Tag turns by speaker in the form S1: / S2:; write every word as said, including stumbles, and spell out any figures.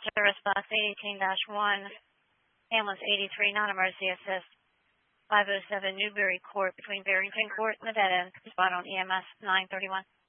S1: Service Bus eighteen dash one, ambulance eighty-three, non-emergency assist, five oh seven Newbury Court between Barrington Court and the dead end. Spot on E M S nine thirty-one.